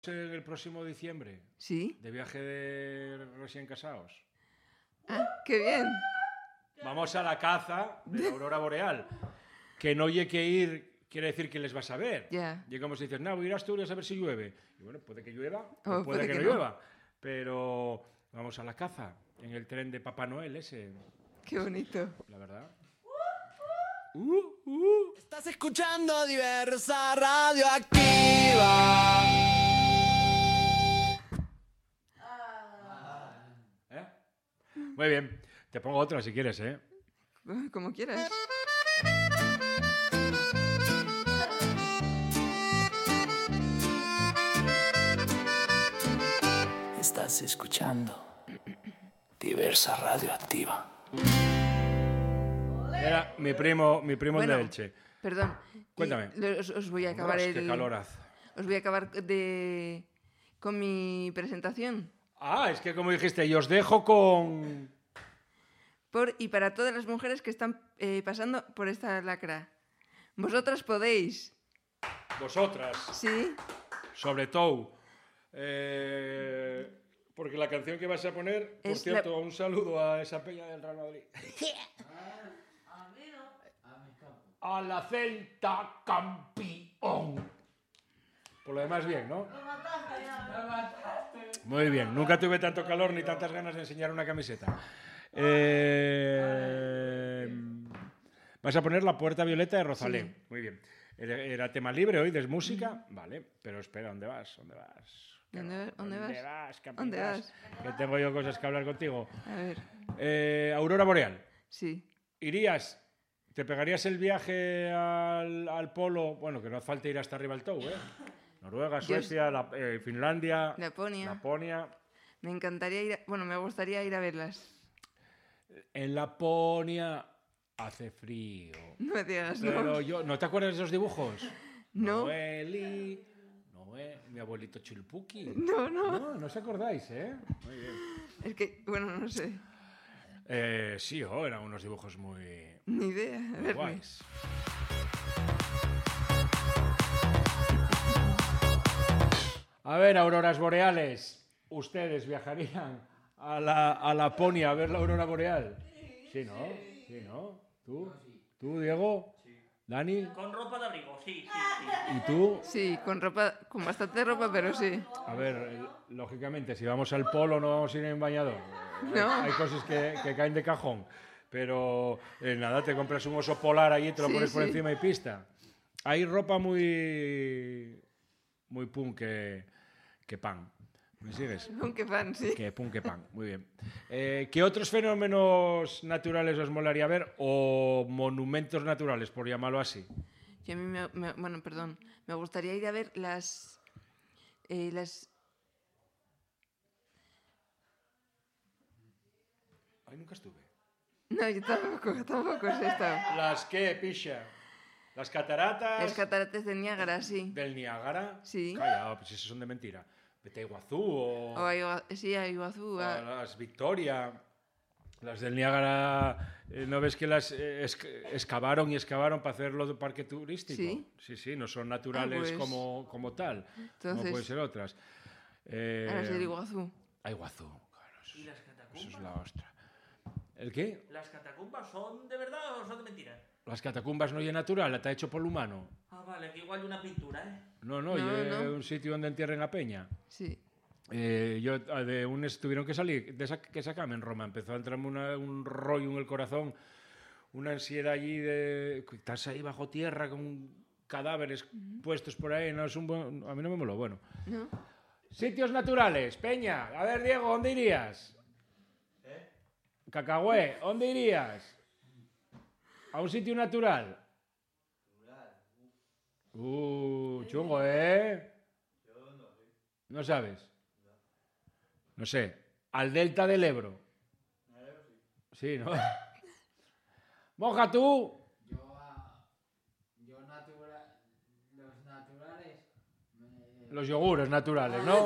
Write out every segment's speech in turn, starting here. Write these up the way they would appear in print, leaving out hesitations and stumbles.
el próximo diciembre? Sí. De viaje de recién casados. Ah, qué bien. Vamos a la caza de la aurora boreal. Que no hay que ir, quiere decir que les vas a ver. Ya. Y como si dices, no, voy a ir a Asturias a ver si llueve. Y bueno, puede que llueva Oh, o puede que no no. llueva. Pero vamos a la caza en el tren de Papá Noel ese. Qué bonito. La verdad. Estás escuchando Diversa Radioactiva. ¿Eh? Muy bien. Te pongo otra si quieres, ¿eh? Como quieras. Estás escuchando Diversa Radioactiva. Era mi primo Bueno, el de Elche. Perdón. Cuéntame. Os voy a acabar Dios, qué calor hace. Os voy a acabar con mi presentación. Ah, es que como dijiste, y os dejo con... Y para todas las mujeres que están pasando por esta lacra. Vosotras podéis. Vosotras, Sí. sobre todo. Porque la canción que vas a poner, por Es cierto, un saludo a esa peña del Real Madrid. A la Celta campeón. Por lo demás, bien, ¿no? Muy bien. Nunca tuve tanto calor ni tantas ganas de enseñar una camiseta. Vas a poner La Puerta Violeta de Rosalén. Sí. Muy bien. Era tema libre hoy, de música. Vale, pero espera, ¿dónde vas? ¿Dónde vas? ¿Dónde vas? Campi, ¿Dónde vas? Que tengo yo cosas que hablar contigo. A ver. Aurora Boreal. Sí. ¿Irías? ¿Te pegarías el viaje al polo? Bueno, que no hace falta ir hasta arriba al Tou, ¿eh? Noruega, Suecia, Finlandia, Laponia. Me encantaría ir me gustaría ir a verlas. En Laponia hace frío. No me digas, Pero ¿no? yo, ¿no te acuerdas de esos dibujos? No. Noeli, mi abuelito Chilpuki. No. No os acordáis, ¿eh? Muy bien. Es que, no sé. Sí, eran unos dibujos muy Ni idea. A ver. guays. A ver, auroras boreales, ¿ustedes viajarían a Laponia a ver la aurora boreal? Sí, ¿no? Sí, ¿no? ¿Tú, Diego? Sí. ¿Dani? Con ropa de abrigo, sí. ¿Y tú? Sí, con bastante ropa, pero sí. A ver, lógicamente, si vamos al polo no vamos a ir en bañador. No. Hay cosas que caen de cajón. Pero nada, te compras un oso polar allí y te lo pones por encima y pista. Hay ropa muy punk que pan. ¿Me sigues? Punk que pan, sí. Que punk que pan, muy bien. ¿Qué otros fenómenos naturales os molaría ver o monumentos naturales, por llamarlo así? Yo a mí me gustaría ir a ver las... Ahí nunca estuve. No, yo tampoco he estado. ¿Las qué, picha? ¿Las cataratas? Las cataratas de Niágara, sí. ¿Del Niágara? Sí. Calla, pues esas son de mentira. Vete a Iguazú o A Iguazú. a las Victoria. Las del Niágara, ¿no ves que las excavaron para hacerlo de parque turístico? Sí. Sí, no son naturales pues, como tal. entonces, como pueden ser otras. A las de Iguazú. A Iguazú, claro. ¿Y las catacumbas? Eso es la ostra. ¿El qué? ¿Las catacumbas son de verdad o son de mentira? Las catacumbas no es natural, está hecho por el humano. Ah, vale, que igual de una pintura, ¿eh? No, No. es un sitio donde entierren a peña. Sí. Tuvieron que salir, que sacarme en Roma, empezó a entrarme un rollo en el corazón, una ansiedad allí de... Estás ahí bajo tierra con cadáveres puestos por ahí, no es a mí no me moló, bueno. ¿No? Sitios naturales, peña, a ver Diego, ¿dónde irías? Cacahué, ¿dónde irías? ¿A un sitio natural? Chungo, ¿eh? ¿No sabes? No sé. ¿Al delta del Ebro? Sí, ¿no? Moja, tú. Los naturales. Los yogures naturales, ¿no?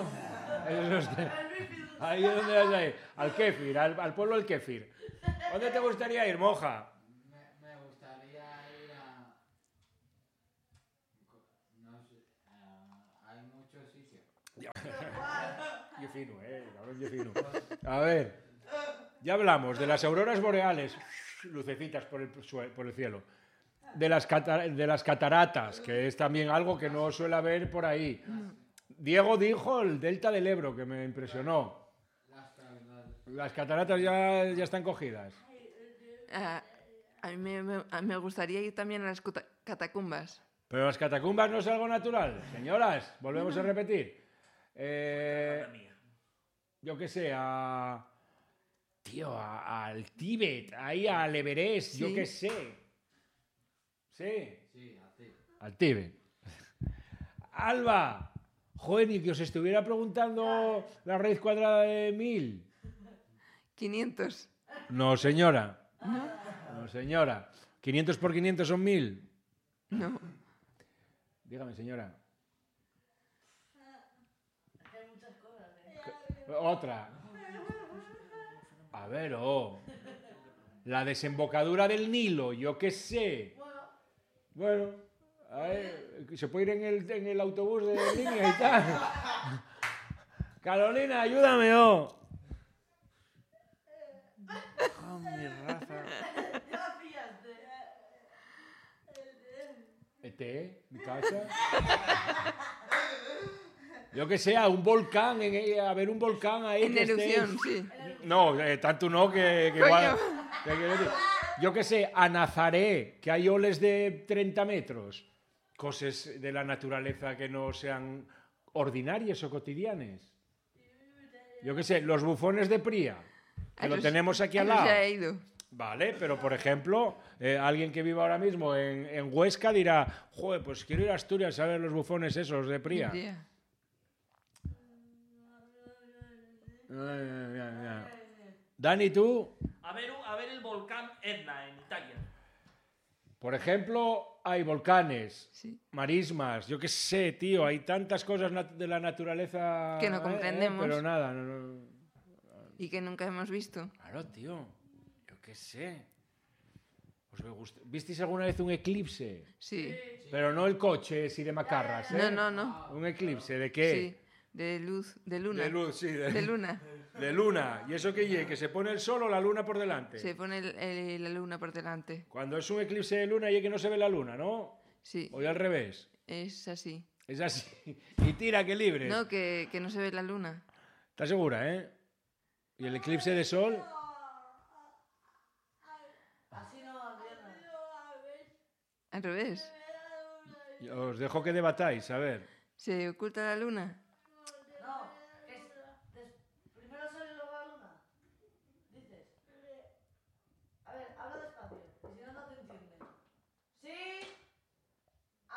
Ahí es donde vas a ir. Al kéfir, al pueblo del kéfir. ¿Dónde te gustaría ir, Moja? Me gustaría ir a... No sé, hay muchos sitios. fino, cabrón de fino. A ver, ya hablamos de las auroras boreales, lucecitas por el cielo. De las cataratas, que es también algo que no suele haber por ahí. Diego dijo el delta del Ebro, que me impresionó. Las cataratas ya están cogidas. A mí me gustaría ir también a las catacumbas. Pero las catacumbas no es algo natural. Señoras, volvemos a repetir. Madre mía. Yo qué sé, al Tíbet, ahí al Everest, Sí. yo qué sé. Sí, Sí, así. al Tíbet. Alba, joder, ni que os estuviera preguntando la raíz cuadrada de 1000. 500. No, señora. No, señora. 500 por 500 son 1000. No. Dígame, señora. Otra. A ver, la desembocadura del Nilo, yo qué sé. Bueno, a ver, se puede ir en el autobús de línea y tal. Carolina, ayúdame, mi raza. Mi casa. Yo que sé, a un volcán, a ver un volcán ahí. En que esté- erupción, sí. No, tanto no que Coño. igual. Yo que sé, a Nazaré, que hay oles de 30 metros. Cosas de la naturaleza que no sean ordinarias o cotidianas. Yo que sé, los bufones de Pría, que lo tenemos aquí al lado. Ya he ido. Vale, pero por ejemplo, alguien que viva ahora mismo en Huesca dirá, joder, pues quiero ir a Asturias a ver los bufones esos de Pría. Ya. Dani, ¿tú? A ver el volcán Etna en Italia. Por ejemplo, hay volcanes, Sí. marismas, yo qué sé, tío, hay tantas cosas de la naturaleza Que no comprendemos. pero nada, no. Y que nunca hemos visto. Claro, tío, yo qué sé. ¿Visteis alguna vez un eclipse? Sí. Pero no el coche, si de macarras, ¿eh? No. ¿Un eclipse de qué? Sí. De luz, de luna. De luz, sí. De luna. De luna. ¿Y eso qué ye? ¿Que se pone el sol o la luna por delante? Se pone la luna por delante. Cuando es un eclipse de luna y que no se ve la luna, ¿no? Sí. O al revés. Es así. Es así. Y tira que libre. No, que no se ve la luna. ¿Estás segura, ¿Y el eclipse de sol? Al revés. Os dejo que debatáis, a ver. ¿Se oculta la luna? No, primero sale luego la luna. Dices. A ver, habla despacio, que si no, no te entienden. Sí.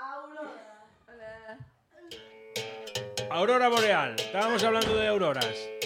Aurora. Hola. Aurora boreal. Estábamos hablando de auroras.